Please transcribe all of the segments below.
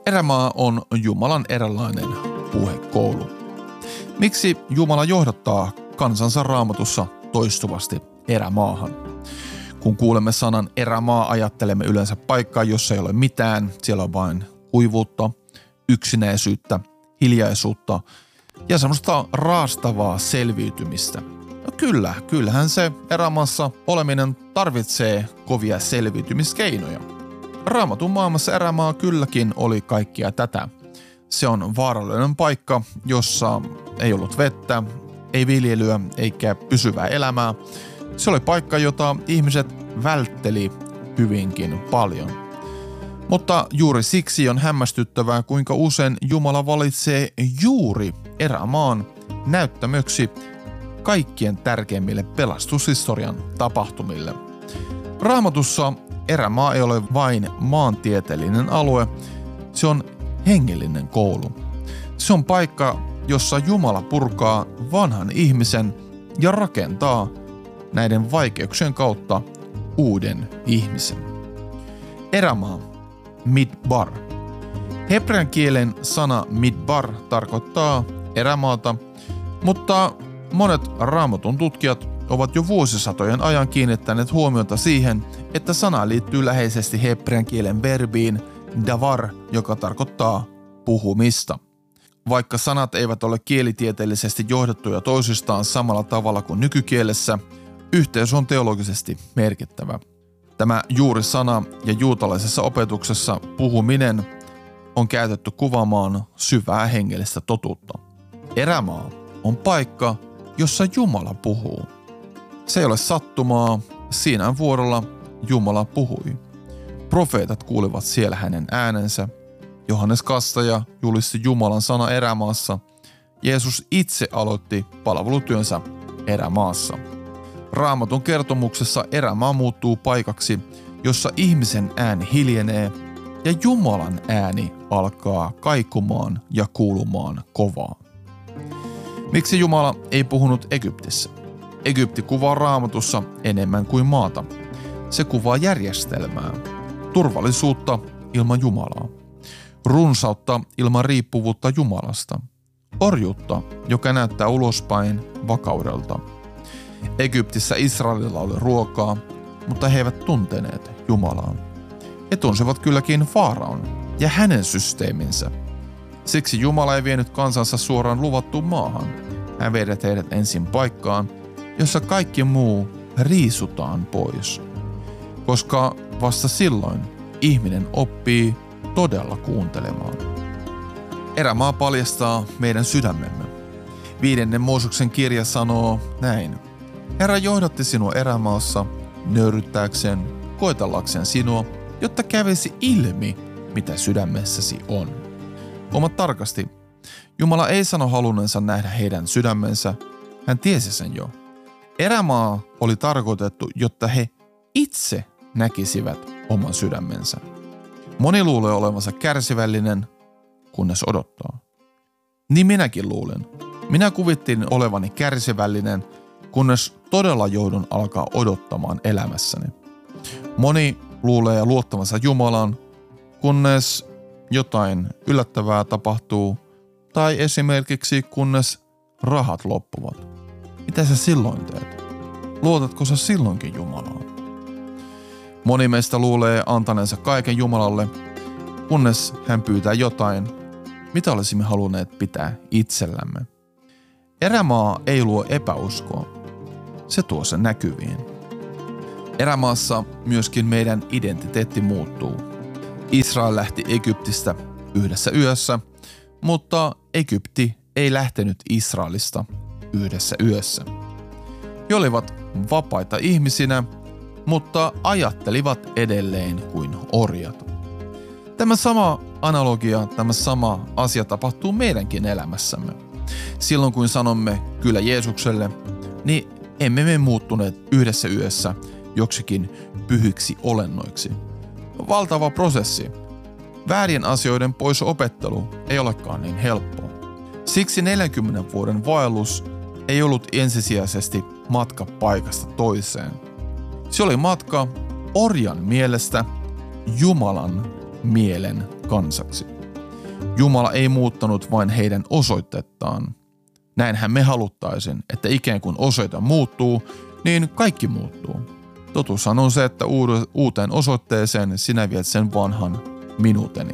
Erämaa on Jumalan eräänlainen puhekoulu. Miksi Jumala johdattaa kansansa Raamatussa toistuvasti erämaahan? Kun kuulemme sanan erämaa, ajattelemme yleensä paikkaa, jossa ei ole mitään. Siellä on vain kuivuutta, yksinäisyyttä, hiljaisuutta ja semmoista raastavaa selviytymistä. No kyllähän se erämaassa oleminen tarvitsee kovia selviytymiskeinoja. Raamatun maailmassa erämaa kylläkin oli kaikkia tätä. Se on vaarallinen paikka, jossa ei ollut vettä, ei viljelyä eikä pysyvää elämää. Se oli paikka, jota ihmiset vältteli hyvinkin paljon. Mutta juuri siksi on hämmästyttävää, kuinka usein Jumala valitsee juuri erämaan näyttämöksi kaikkien tärkeimmille pelastushistorian tapahtumille. Raamatussa erämaa ei ole vain maantieteellinen alue, se on hengellinen koulu. Se on paikka, jossa Jumala purkaa vanhan ihmisen ja rakentaa näiden vaikeuksien kautta uuden ihmisen. Erämaa, midbar. Hebrean kielen sana midbar tarkoittaa erämaata, mutta monet Raamatun tutkijat ovat jo vuosisatojen ajan kiinnittäneet huomiota siihen, että sana liittyy läheisesti hebrean kielen verbiin davar, joka tarkoittaa puhumista. Vaikka sanat eivät ole kielitieteellisesti johdettuja toisistaan samalla tavalla kuin nykykielessä, yhteys on teologisesti merkittävä. Tämä juuri sana ja juutalaisessa opetuksessa puhuminen on käytetty kuvaamaan syvää hengellistä totuutta. Erämaa on paikka, jossa Jumala puhuu. Se ei ole sattumaa, siinä vuorolla Jumala puhui. Profeetat kuulivat siellä hänen äänensä. Johannes Kastaja julisti Jumalan sana erämaassa. Jeesus itse aloitti palvelutyönsä erämaassa. Raamatun kertomuksessa erämaa muuttuu paikaksi, jossa ihmisen ääni hiljenee ja Jumalan ääni alkaa kaikumaan ja kuulumaan kovaa. Miksi Jumala ei puhunut Egyptissä? Egypti kuvaa Raamatussa enemmän kuin maata. Se kuvaa järjestelmää, turvallisuutta ilman Jumalaa, runsautta ilman riippuvuutta Jumalasta, orjuutta, joka näyttää ulospäin vakaudelta. Egyptissä Israelilla oli ruokaa, mutta he eivät tunteneet Jumalaa. He tunsivat kylläkin Faaraon ja hänen systeeminsä. Siksi Jumala ei vienyt kansansa suoraan luvattuun maahan. Hän vei heidät ensin paikkaan, jossa kaikki muu riisutaan pois. Koska vasta silloin ihminen oppii todella kuuntelemaan. Erämaa paljastaa meidän sydämemme. 5. Moosuksen kirja sanoo näin. Herra johdatti sinua erämaassa nöyryttääkseen, koetellakseen sinua, jotta kävisi ilmi, mitä sydämessäsi on. Huomaa tarkasti, Jumala ei sano halunneensa nähdä heidän sydämensä, hän tiesi sen jo. Erämaa oli tarkoitettu, jotta he itse näkisivät oman sydämensä. Moni luulee olevansa kärsivällinen, kunnes odottaa. Niin minäkin luulen. Minä kuvittelin olevani kärsivällinen, kunnes todella joudun alkaa odottamaan elämässäni. Moni luulee luottavansa Jumalaan, kunnes jotain yllättävää tapahtuu, tai esimerkiksi kunnes rahat loppuvat. Mitä sä silloin teet? Luotatko sä silloinkin Jumalaan? Moni meistä luulee antaneensa kaiken Jumalalle, kunnes hän pyytää jotain, mitä olisimme halunneet pitää itsellämme. Erämaa ei luo epäuskoa. Se tuo sen näkyviin. Erämaassa myöskin meidän identiteetti muuttuu. Israel lähti Egyptistä yhdessä yössä, mutta Egypti ei lähtenyt Israelista yhdessä yössä. He olivat vapaita ihmisinä, mutta ajattelivat edelleen kuin orjat. Tämä sama analogia, tämä sama asia tapahtuu meidänkin elämässämme. Silloin kun sanomme kyllä Jeesukselle, niin emme me muuttuneet yhdessä yössä joksikin pyhiksi olennoiksi. Valtava prosessi. Väärien asioiden pois opettelu ei olekaan niin helppoa. Siksi 40 vuoden vaellus ei ollut ensisijaisesti matka paikasta toiseen. Se oli matka orjan mielestä Jumalan mielen kansaksi. Jumala ei muuttanut vain heidän osoitettaan. Näinhän me haluttaisin, että ikään kuin osoite muuttuu, niin kaikki muuttuu. Totuushan on se, että uuteen osoitteeseen sinä viet sen vanhan minuuteni.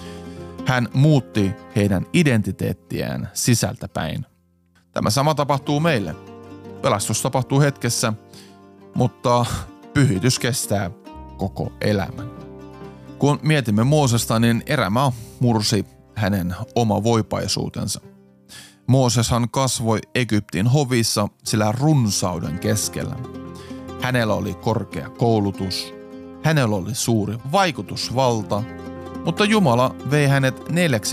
Hän muutti heidän identiteettiään sisältäpäin. Tämä sama tapahtuu meille. Pelastus tapahtuu hetkessä, mutta pyhitys kestää koko elämän. Kun mietimme Moosesta, niin erämaa mursi hänen oma voipaisuutensa. Mooseshan kasvoi Egyptin hovissa sillä runsauden keskellä. Hänellä oli korkea koulutus, hänellä oli suuri vaikutusvalta, mutta Jumala vei hänet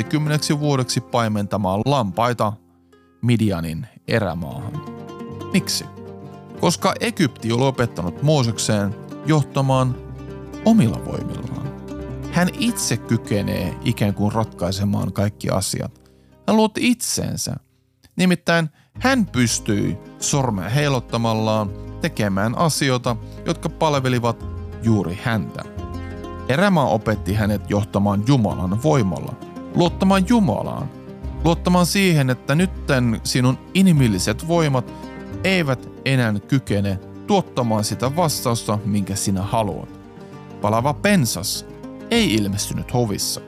40 vuodeksi paimentamaan lampaita Midianin erämaahan. Miksi? Koska Egypti oli opettanut Moosekseen johtamaan omilla voimillaan. Hän itse kykenee ikään kuin ratkaisemaan kaikki asiat. Hän luotti itseensä. Nimittäin hän pystyi sormea heilottamallaan tekemään asioita, jotka palvelivat juuri häntä. Erämaa opetti hänet johtamaan Jumalan voimalla, luottamaan Jumalaan, luottamaan siihen, että nytten sinun inhimilliset voimat eivät enää kykene tuottamaan sitä vastausta, minkä sinä haluat. Palava pensas ei ilmestynyt hovissa.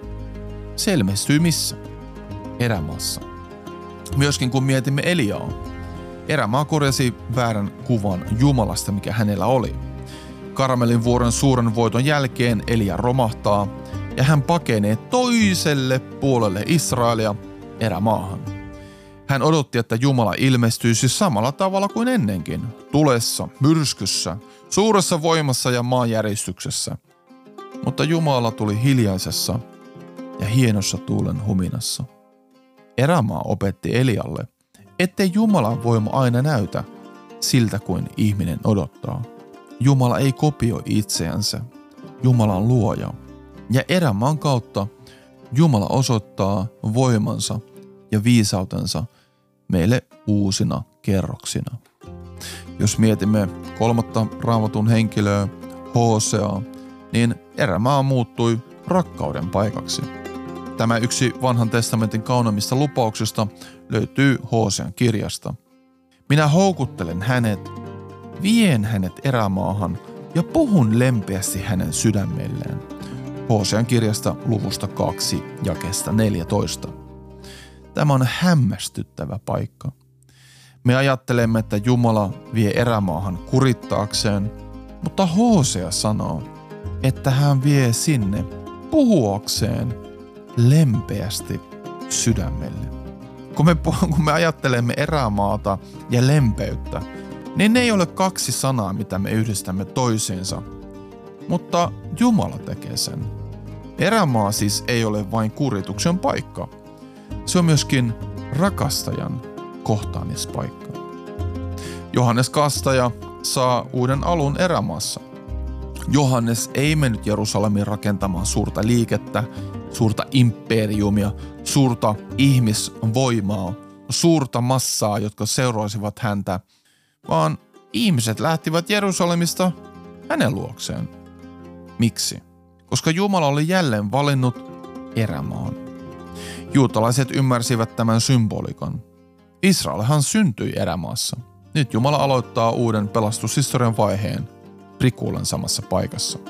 Se ilmestyi missä? Erämaassa. Myöskin kun mietimme Eliaa, erämaa korjasi väärän kuvan Jumalasta, mikä hänellä oli. Karmelin vuoren suuren voiton jälkeen Elia romahtaa ja hän pakenee toiselle puolelle Israelia erämaahan. Hän odotti, että Jumala ilmestyisi samalla tavalla kuin ennenkin, tulessa, myrskyssä, suuressa voimassa ja maanjäristyksessä. Mutta Jumala tuli hiljaisessa ja hienossa tuulen huminassa. Erämaa opetti Elialle, ettei Jumalan voima aina näytä siltä kuin ihminen odottaa. Jumala ei kopioi itseänsä. Jumala on luoja. Ja erämaan kautta Jumala osoittaa voimansa ja viisautensa meille uusina kerroksina. Jos mietimme 3. Raamatun henkilöä, Hoseaa, niin erämaa muuttui rakkauden paikaksi. Tämä yksi vanhan testamentin kauneimmista lupauksista löytyy Hosean kirjasta. Minä houkuttelen hänet, vien hänet erämaahan ja puhun lempeästi hänen sydämelleen. Hosean kirjasta luvusta 2 jakeesta 14. Tämä on hämmästyttävä paikka. Me ajattelemme, että Jumala vie erämaahan kurittaakseen, mutta Hosea sanoo, että hän vie sinne puhuakseen lempeästi sydämelle. Kun me ajattelemme erämaata ja lempeyttä, niin ne ei ole kaksi sanaa, mitä me yhdistämme toisiinsa, mutta Jumala tekee sen. Erämaa siis ei ole vain kurituksen paikka. Se on myöskin rakastajan kohtaamispaikka. Johannes Kastaja saa uuden alun erämaassa. Johannes ei mennyt Jerusalemiin rakentamaan suurta liikettä, suurta imperiumia, suurta ihmisvoimaa, suurta massaa, jotka seuraisivat häntä, vaan ihmiset lähtivät Jerusalemista hänen luokseen. Miksi? Koska Jumala oli jälleen valinnut erämaan. Juutalaiset ymmärsivät tämän symbolikon. Israelhan syntyi erämaassa. Nyt Jumala aloittaa uuden pelastushistorian vaiheen prikuulen samassa paikassa.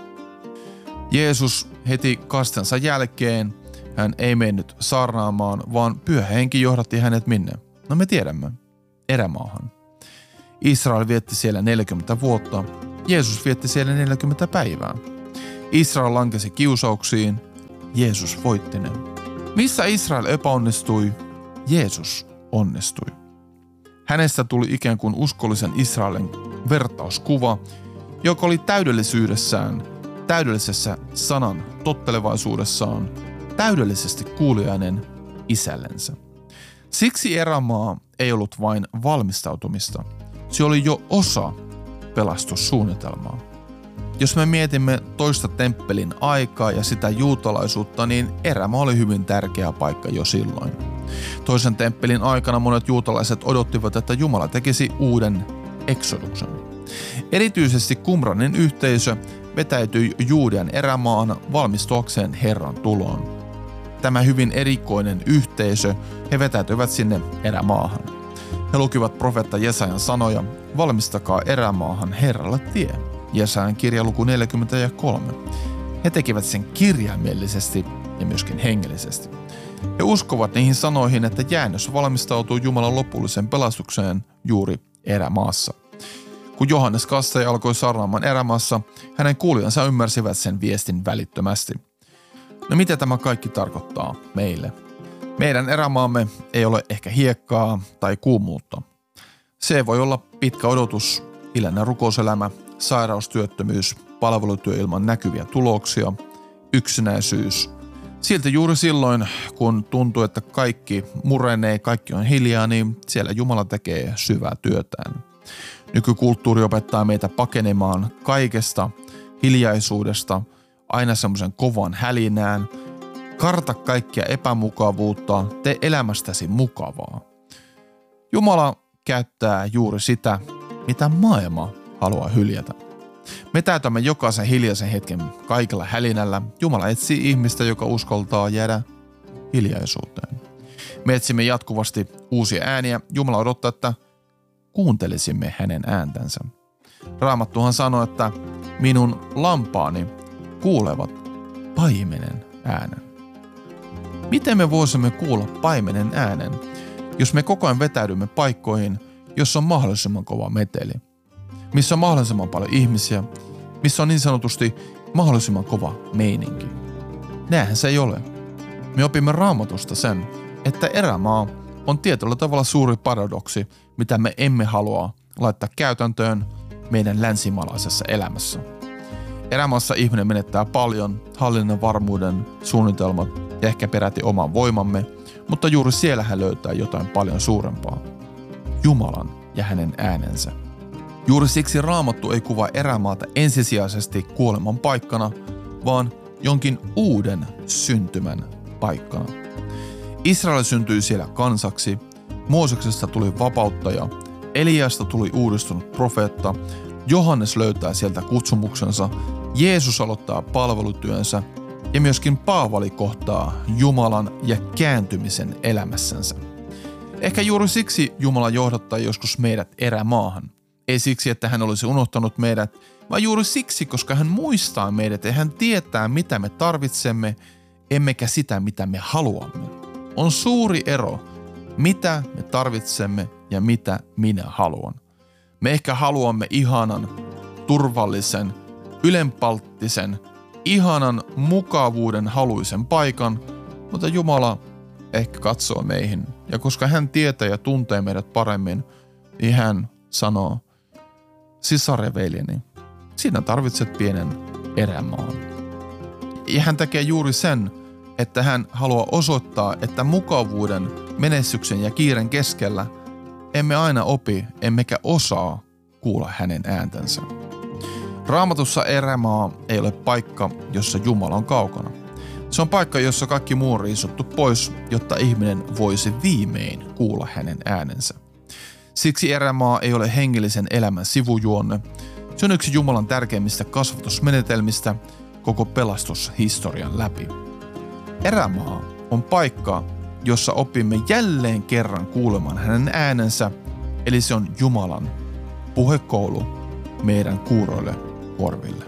Jeesus heti kastensa jälkeen, hän ei mennyt saarnaamaan, vaan Pyhä Henki johdatti hänet minne? No me tiedämme, erämaahan. Israel vietti siellä 40 vuotta, Jeesus vietti siellä 40 päivää. Israel lankesi kiusauksiin, Jeesus voitti ne. Missä Israel epäonnistui, Jeesus onnistui. Hänestä tuli ikään kuin uskollisen Israelin vertauskuva, joka oli täydellisyydessään, täydellisessä sanan tottelevaisuudessaan, täydellisesti kuuliainen isällensä. Siksi erämaa ei ollut vain valmistautumista, se oli jo osa pelastussuunnitelmaa. Jos me mietimme toista temppelin aikaa ja sitä juutalaisuutta, niin erämaa oli hyvin tärkeä paikka jo silloin. Toisen temppelin aikana monet juutalaiset odottivat, että Jumala tekisi uuden eksoduksen. Erityisesti Qumranin yhteisö vetäytyi Juudean erämaahan valmistuakseen Herran tuloon. tämä hyvin erikoinen yhteisö, he vetäytyivät sinne erämaahan. He lukivat profeetta Jesajan sanoja, valmistakaa erämaahan Herralle tie. Jesajan kirja luku 43. He tekivät sen kirjaimellisesti ja myöskin hengellisesti. He uskovat niihin sanoihin, että jäännös valmistautuu Jumalan lopulliseen pelastukseen juuri erämaassa. Kun Johannes Kastaja alkoi saarnaamaan erämaassa, hänen kuulijansa ymmärsivät sen viestin välittömästi. No mitä tämä kaikki tarkoittaa meille? Meidän erämaamme ei ole ehkä hiekkaa tai kuumuutta. Se voi olla pitkä odotus, hiljainen rukouselämä, sairaustyöttömyys, palvelutyö ilman näkyviä tuloksia, yksinäisyys. Silti juuri silloin, kun tuntuu, että kaikki murenee, kaikki on hiljaa, niin siellä Jumala tekee syvää työtään. Nykykulttuuri opettaa meitä pakenemaan kaikesta hiljaisuudesta, aina semmoisen kovan hälinään. Karta kaikkia epämukavuutta, tee elämästäsi mukavaa. Jumala käyttää juuri sitä, mitä maailma haluaa hyljätä. Me täytämme jokaisen hiljaisen hetken kaikella hälinällä. Jumala etsii ihmistä, joka uskaltaa jäädä hiljaisuuteen. Me etsimme jatkuvasti uusia ääniä. Jumala odottaa, että kuuntelisimme hänen ääntänsä. Raamattuhan sanoo, että minun lampaani kuulevat paimenen äänen. Miten me voisimme kuulla paimenen äänen, jos me koko ajan vetäydymme paikkoihin, jossa on mahdollisimman kova meteli? Missä on mahdollisimman paljon ihmisiä, missä on niin sanotusti mahdollisimman kova meininki. Näinhän se ei ole. Me opimme Raamatusta sen, että erämaa on tietyllä tavalla suuri paradoksi, mitä me emme halua laittaa käytäntöön meidän länsimaalaisessa elämässä. Erämaassa ihminen menettää paljon, hallinnan varmuuden, suunnitelmat ja ehkä peräti oman voimamme, mutta juuri siellä hän löytää jotain paljon suurempaa. Jumalan ja hänen äänensä. Juuri siksi Raamattu ei kuvaa erämaata ensisijaisesti kuoleman paikkana, vaan jonkin uuden syntymän paikkana. Israel syntyi siellä kansaksi, Mooseksesta tuli vapauttaja, Eliasta tuli uudistunut profeetta, Johannes löytää sieltä kutsumuksensa, Jeesus aloittaa palvelutyönsä ja myöskin Paavali kohtaa Jumalan ja kääntymisen elämässänsä. Ehkä juuri siksi Jumala johdattaa joskus meidät erämaahan. Ei siksi, että hän olisi unohtanut meidät, vaan juuri siksi, koska hän muistaa meidät ja hän tietää, mitä me tarvitsemme, emmekä sitä, mitä me haluamme. On suuri ero, mitä me tarvitsemme ja mitä minä haluan. Me ehkä haluamme ihanan, turvallisen, ylenpalttisen, ihanan, mukavuuden haluisen paikan, mutta Jumala ehkä katsoo meihin. Ja koska hän tietää ja tuntee meidät paremmin, niin hän sanoo, sisare veljeni, sinä tarvitset pienen erämaan. Ja hän tekee juuri sen, että hän haluaa osoittaa, että mukavuuden, menestyksen ja kiiren keskellä emme aina opi, emmekä osaa kuulla hänen ääntänsä. Raamatussa erämaa ei ole paikka, jossa Jumala on kaukana. Se on paikka, jossa kaikki muu on riisuttu pois, jotta ihminen voisi viimein kuulla hänen äänensä. Siksi erämaa ei ole hengellisen elämän sivujuonne. Se on yksi Jumalan tärkeimmistä kasvatusmenetelmistä koko pelastushistorian läpi. Erämaa on paikka, jossa opimme jälleen kerran kuulemaan hänen äänensä, eli se on Jumalan puhekoulu meidän kuuroille korville.